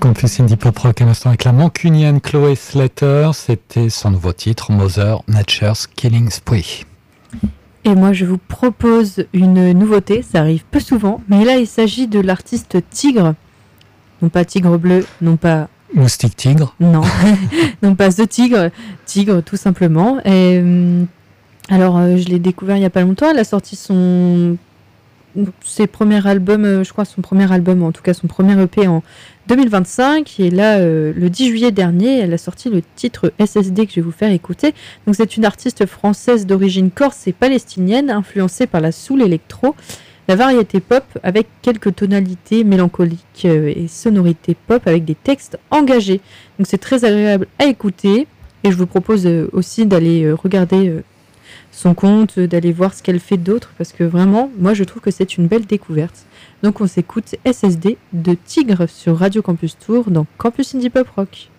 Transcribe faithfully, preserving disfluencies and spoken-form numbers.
Campus Indie Pop Rock à l'instant avec la mancunienne Chloé Slater. C'était son nouveau titre, Mother Nature's Killing Spree. Et moi, je vous propose une nouveauté. Ça arrive peu souvent, mais là, il s'agit de l'artiste Tigre. Non pas Tigre Bleu, non pas... Moustique Tigre. Non, non pas The Tigre. Tigre, tout simplement. Et, euh, alors, euh, je l'ai découvert il n'y a pas longtemps. Elle a sorti son... ses premiers albums, euh, je crois son premier album, en tout cas son premier E P en deux mille vingt-cinq, et là euh, le dix juillet dernier elle a sorti le titre S S D que je vais vous faire écouter. Donc c'est une artiste française d'origine corse et palestinienne, influencée par la soul électro, la variété pop avec quelques tonalités mélancoliques euh, et sonorités pop avec des textes engagés. Donc c'est très agréable à écouter, et je vous propose euh, aussi d'aller euh, regarder euh, son compte, d'aller voir ce qu'elle fait d'autre, parce que vraiment, moi je trouve que c'est une belle découverte. Donc on s'écoute S S D de Tigre sur Radio Campus Tour dans Campus Indie Pop Rock.